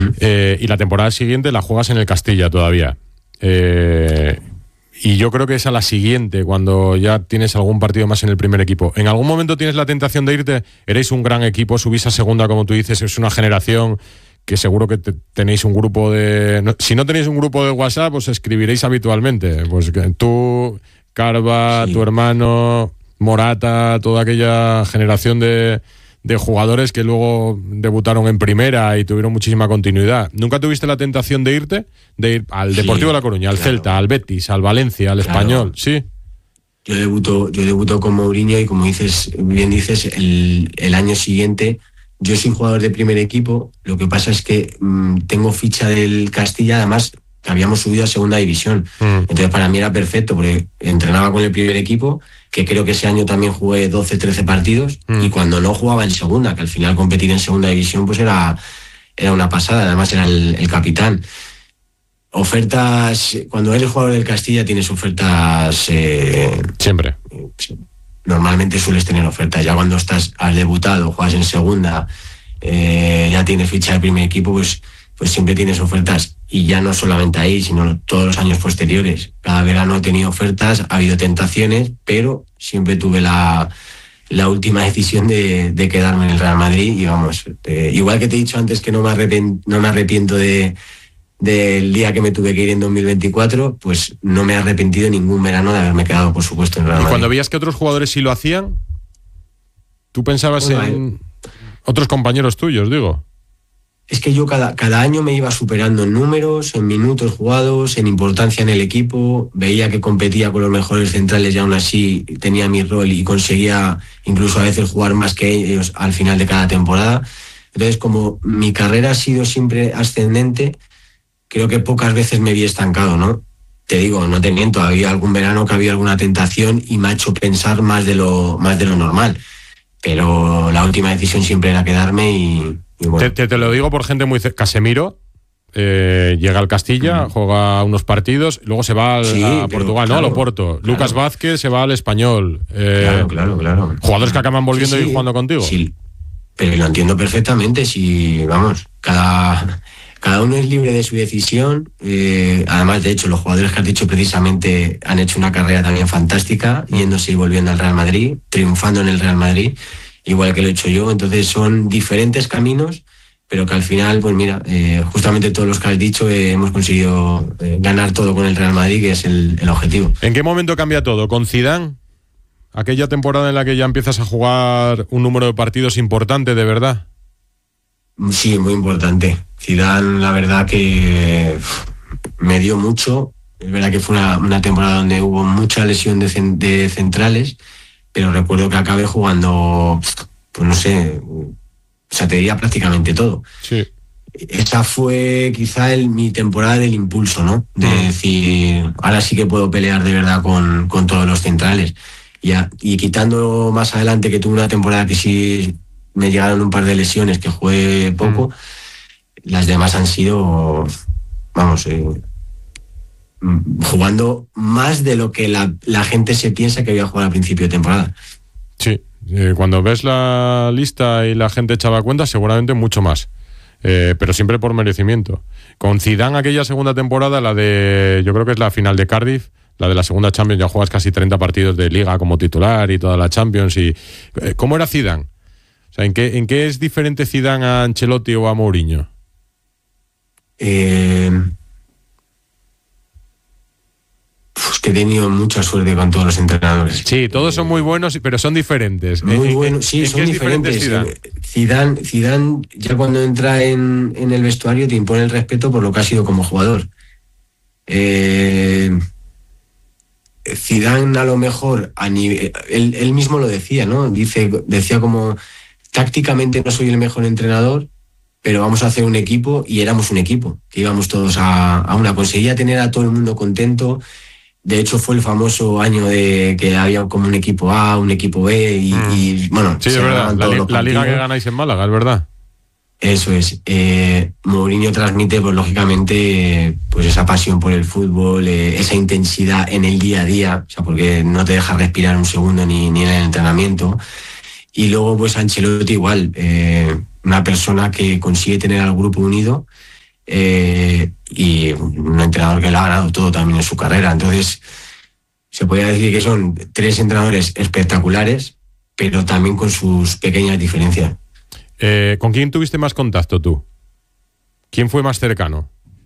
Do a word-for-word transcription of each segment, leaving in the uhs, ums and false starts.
Eh, y la temporada siguiente la juegas en el Castilla todavía. Eh, y yo creo que es a la siguiente, cuando ya tienes algún partido más en el primer equipo. ¿En algún momento tienes la tentación de irte? Erais un gran equipo, subís a segunda, como tú dices, es una generación que seguro que te, tenéis un grupo de... No, si no tenéis un grupo de WhatsApp, os escribiréis habitualmente. Pues tú, Carva, sí. tu hermano, Morata, toda aquella generación de... de jugadores que luego debutaron en primera y tuvieron muchísima continuidad. ¿Nunca tuviste la tentación de irte? De ir al Deportivo sí, de La Coruña, al claro. Celta, al Betis, al Valencia, al claro. Español, ¿sí? Yo debuto, yo debuto con Mourinho y como dices, bien dices, el, el año siguiente yo soy jugador de primer equipo, lo que pasa es que mmm, tengo ficha del Castilla, además que habíamos subido a segunda división. Mm. Entonces para mí era perfecto porque entrenaba con el primer equipo, que creo que ese año también jugué doce, trece partidos, mm. y cuando no jugaba en segunda, que al final competir en segunda división pues era, era una pasada, además era el, el capitán. Ofertas, cuando eres jugador del Castilla tienes ofertas... Eh, Siempre. Eh, normalmente sueles tener ofertas, ya cuando estás, has debutado, juegas en segunda, eh, ya tienes ficha de primer equipo, pues, pues siempre tienes ofertas. Y ya no solamente ahí, sino todos los años posteriores. Cada verano he tenido ofertas, ha habido tentaciones, pero siempre tuve la, la última decisión de, de quedarme en el Real Madrid. Y vamos, eh, igual que te he dicho antes que no me arrepiento, no me arrepiento de, del día que me tuve que ir en dos mil veinticuatro, pues no me he arrepentido ningún verano de haberme quedado, por supuesto, en el Real Madrid. ¿Y cuando veías que otros jugadores sí lo hacían, tú pensabas bueno, en eh, otros compañeros tuyos, digo? Es que yo cada, cada año me iba superando en números, en minutos jugados, en importancia en el equipo. Veía que competía con los mejores centrales y aún así tenía mi rol y conseguía incluso a veces jugar más que ellos al final de cada temporada. Entonces, como mi carrera ha sido siempre ascendente, creo que pocas veces me vi estancado, ¿no? Te digo, no te miento, había algún verano que había alguna tentación y me ha hecho pensar más de lo, más de lo normal. Pero la última decisión siempre era quedarme y... Bueno. Te, te, te lo digo por gente muy cerca. Casemiro eh, llega al Castilla, mm. juega unos partidos, luego se va al, sí, a Portugal, claro, ¿no? Al Oporto. Claro. Lucas Vázquez se va al Español. Eh, claro, claro, claro. Jugadores que acaban volviendo sí, sí. y jugando contigo. Sí, pero lo entiendo perfectamente. Si, vamos, cada, cada uno es libre de su decisión. Eh, además, de hecho, los jugadores que has dicho precisamente han hecho una carrera también fantástica, mm. yéndose y volviendo al Real Madrid, triunfando en el Real Madrid, igual que lo he hecho yo. Entonces son diferentes caminos, pero que al final, pues mira, eh, justamente todos los que has dicho eh, hemos conseguido eh, ganar todo con el Real Madrid, que es el, el objetivo. ¿En qué momento cambia todo? ¿Con Zidane? Aquella temporada en la que ya empiezas a jugar un número de partidos importante, ¿de verdad? Sí, muy importante. Zidane, la verdad que me dio mucho. Es verdad que fue una, una temporada donde hubo mucha lesión de, de centrales, pero recuerdo que acabé jugando, pues no sé, o sea, te diría prácticamente todo. Sí. Esa fue quizá el, mi temporada del impulso, ¿no? De mm. decir, ahora sí que puedo pelear de verdad con, con todos los centrales. Y, a, y quitando más adelante que tuve una temporada que sí me llegaron un par de lesiones, que jugué poco, mm. las demás han sido, vamos... Eh, jugando más de lo que la, la gente se piensa que voy a jugar al principio de temporada. Sí, eh, cuando ves la lista y la gente echaba cuenta, seguramente mucho más, eh, pero siempre por merecimiento. Con Zidane aquella segunda temporada, la de, yo creo que es la final de Cardiff, la de la segunda Champions, ya juegas casi treinta partidos de Liga como titular y toda la Champions. Y eh, ¿cómo era Zidane? O sea, ¿en qué, en qué es diferente Zidane a Ancelotti o a Mourinho? Eh... Pues que he tenido mucha suerte con todos los entrenadores. Sí, todos son muy buenos, pero son diferentes. Muy buenos, sí, son diferentes. Zidane? Zidane, Zidane, ya cuando entra en, en el vestuario te impone el respeto por lo que ha sido como jugador. Eh, Zidane a lo mejor, a nivel, él, él mismo lo decía, ¿no? Dice, decía como, tácticamente no soy el mejor entrenador, pero vamos a hacer un equipo, y éramos un equipo, que íbamos todos a, a una. Conseguía tener a todo el mundo contento. De hecho, fue el famoso año de que había como un equipo A, un equipo B y, mm. y bueno... Sí, es verdad, la, li- la liga que ganáis en Málaga, es verdad. Eso es. Eh, Mourinho transmite, pues lógicamente, pues esa pasión por el fútbol, eh, esa intensidad en el día a día, o sea, porque no te deja respirar un segundo ni, ni en el entrenamiento. Y luego, pues Ancelotti igual, eh, una persona que consigue tener al grupo unido eh, y un entrenador que lo ha ganado todo también en su carrera. Entonces, se podría decir que son tres entrenadores espectaculares, pero también con sus pequeñas diferencias. Eh, ¿Con quién tuviste más contacto tú? ¿Quién fue más cercano?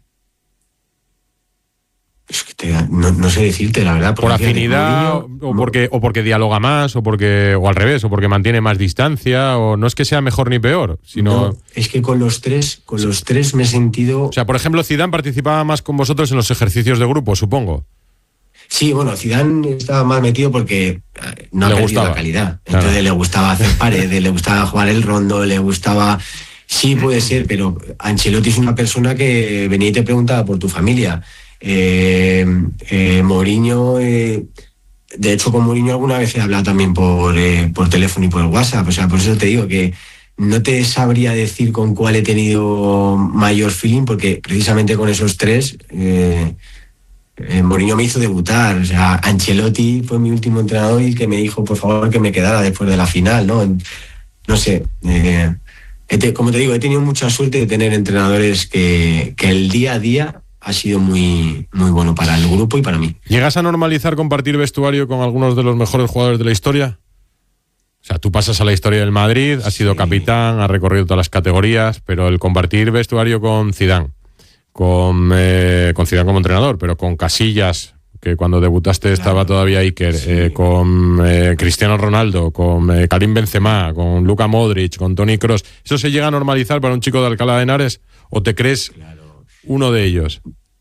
Es que te, no, no sé decirte, la verdad. ¿Por afinidad Mourinho, o, porque, o porque dialoga más, o porque o al revés, o porque mantiene más distancia? O no es que sea mejor ni peor, sino... No, es que con los tres, con los tres me he sentido... O sea, por ejemplo, Zidane participaba más con vosotros en los ejercicios de grupo, supongo. Sí, bueno, Zidane estaba más metido porque no le ha perdido gustaba. la calidad. Entonces claro, le gustaba hacer paredes, le gustaba jugar el rondo, le gustaba... Sí, puede ser, pero Ancelotti es una persona que venía y te preguntaba por tu familia. Eh, eh, Mourinho, eh, de hecho con Mourinho alguna vez he hablado también por, eh, por teléfono y por WhatsApp, o sea, por eso te digo que no te sabría decir con cuál he tenido mayor feeling, porque precisamente con esos tres eh, eh, Mourinho me hizo debutar, o sea, Ancelotti fue mi último entrenador y que me dijo por favor que me quedara después de la final, ¿no? No sé, eh, he, como te digo, he tenido mucha suerte de tener entrenadores que, que el día a día ha sido muy, muy bueno para el grupo y para mí. ¿Llegas a normalizar compartir vestuario con algunos de los mejores jugadores de la historia? O sea, tú pasas a la historia del Madrid, has sido sí. capitán, has recorrido todas las categorías, pero el compartir vestuario con Zidane, con, eh, con Zidane como entrenador, pero con Casillas, que cuando debutaste claro. estaba todavía Iker, sí. eh, con eh, Cristiano Ronaldo, con eh, Karim Benzema, con Luka Modric, con Toni Kroos, ¿eso se llega a normalizar para un chico de Alcalá de Henares o te crees claro. uno de ellos?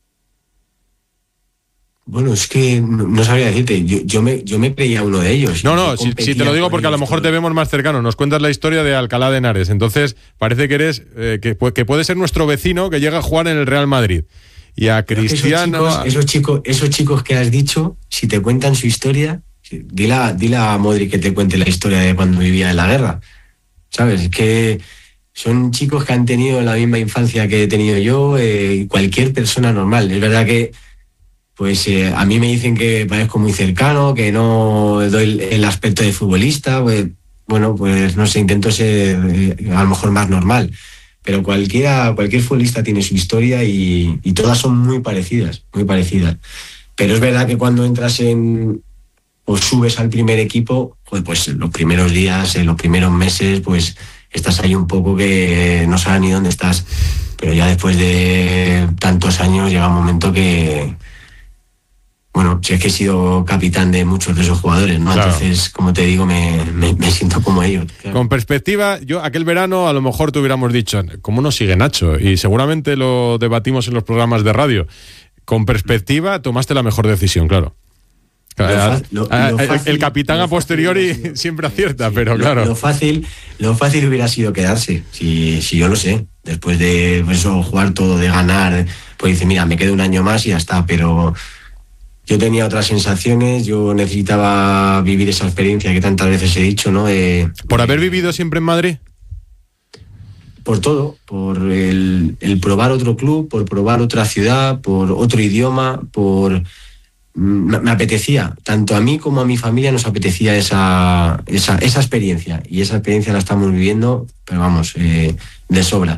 Bueno, es que no, no sabría decirte, yo, yo, me, yo me creía uno de ellos. No, no, si, si te lo digo porque a lo mejor te vemos más cercano, nos cuentas la historia de Alcalá de Henares, entonces parece que eres, eh, que, que puede ser nuestro vecino que llega a jugar en el Real Madrid. Y a Cristiano... Esos chicos, esos, chicos, esos chicos que has dicho, si te cuentan su historia, dile a, dile a Modric que te cuente la historia de cuando vivía en la guerra, ¿sabes? Es que son chicos que han tenido la misma infancia que he tenido yo, eh, cualquier persona normal. Es verdad que pues eh, a mí me dicen que parezco muy cercano, que no doy el aspecto de futbolista, pues, bueno, pues no sé, intento ser eh, a lo mejor más normal, pero cualquiera, cualquier futbolista tiene su historia y, y todas son muy parecidas, muy parecidas. Pero es verdad que cuando entras en o subes al primer equipo, pues, pues los primeros días, en los primeros meses, pues estás ahí un poco que no sabes ni dónde estás, pero ya después de tantos años llega un momento que... Bueno, si es que he sido capitán de muchos de esos jugadores, ¿no? Claro. Entonces, como te digo, me, me, me siento como ellos. Claro. Con perspectiva, yo aquel verano a lo mejor te hubiéramos dicho, ¿cómo nos sigue Nacho? Y seguramente lo debatimos en los programas de radio. Con perspectiva, tomaste la mejor decisión, claro. Lo fácil, lo, lo fácil, el capitán a posteriori sido, siempre acierta, sí, pero lo, claro. Lo fácil, lo fácil hubiera sido quedarse, si, si yo lo sé. Después de pues, eso, jugar todo, de ganar, pues dice, mira, me quedo un año más y ya está, pero... Yo tenía otras sensaciones, yo necesitaba vivir esa experiencia que tantas veces he dicho, ¿no? Eh, ¿Por haber vivido siempre en Madrid? Por todo, por el, el probar otro club, por probar otra ciudad, por otro idioma, por... Me, me apetecía, tanto a mí como a mi familia nos apetecía esa, esa, esa experiencia, y esa experiencia la estamos viviendo, pero vamos, eh, de sobra.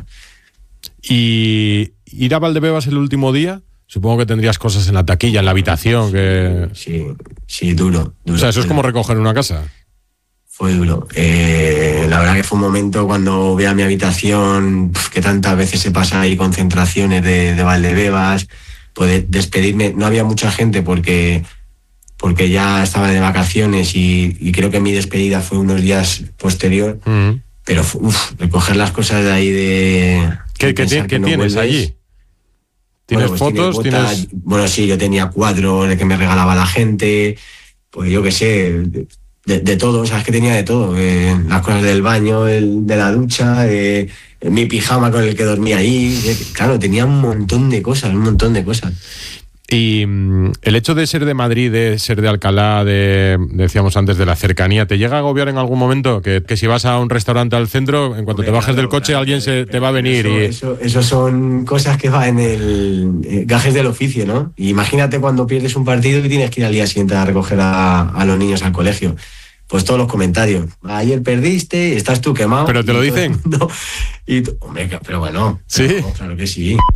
¿Y ir a Valdebebas el último día? Supongo que tendrías cosas en la taquilla, en la habitación, sí, que... Sí, sí, duro, duro. O sea, eso es como recoger una casa. Fue duro. Eh, la verdad que fue un momento cuando vi a mi habitación, que tantas veces se pasa ahí concentraciones de, de Valdebebas, poder despedirme. No había mucha gente porque, porque ya estaba de vacaciones y, y creo que mi despedida fue unos días posterior. Uh-huh. Pero uf, recoger las cosas de ahí de... ¿Qué, ¿qué, ¿qué no tienes vuelves, allí? ¿Tienes bueno, pues fotos? Tiene botas, ¿tienes... Bueno, sí, yo tenía cuadros de que me regalaba la gente, pues yo qué sé, de, de todo, o sea, es que tenía de todo. Eh, las cosas del baño, el, de la ducha, eh, mi pijama con el que dormía ahí. Eh, claro, tenía un montón de cosas, un montón de cosas. Y mm, el hecho de ser de Madrid, de ser de Alcalá, de decíamos antes, de la cercanía, ¿te llega a agobiar en algún momento? Que, que si vas a un restaurante al centro, en cuanto Hombre, te bajes claro, del coche, claro, alguien se te va a venir. Eso, y... eso, eso son cosas que van en el eh, gajes del oficio, ¿no? Y imagínate cuando pierdes un partido y tienes que ir al día siguiente a recoger a, a los niños al colegio. Pues todos los comentarios. Ayer perdiste, estás tú quemado. ¿Pero te lo dicen? No. Y tú, hombre, pero bueno. ¿Sí? Claro, claro que sí.